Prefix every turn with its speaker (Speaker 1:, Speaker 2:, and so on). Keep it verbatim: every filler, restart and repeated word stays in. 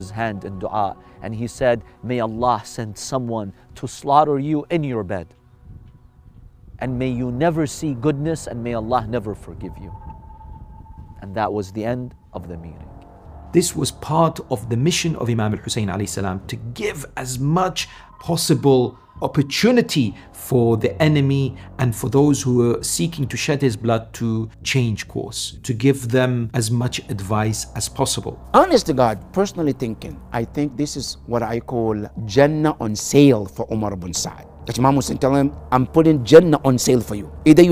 Speaker 1: his hand in dua, and he said, may Allah send someone to slaughter you in your bed, and may you never see goodness, and may Allah never forgive you. And that was the end of the meeting.
Speaker 2: This was part of the mission of Imam al-Hussein alayhi salam, to give as much possible opportunity for the enemy and for those who were seeking to shed his blood to change course, to give them as much advice as possible.
Speaker 3: Honest to God, personally thinking, I think this is what I call Jannah on sale for Umar ibn Sa'd. Because Imam Hussein tell him, I'm putting Jannah on sale for you. Either you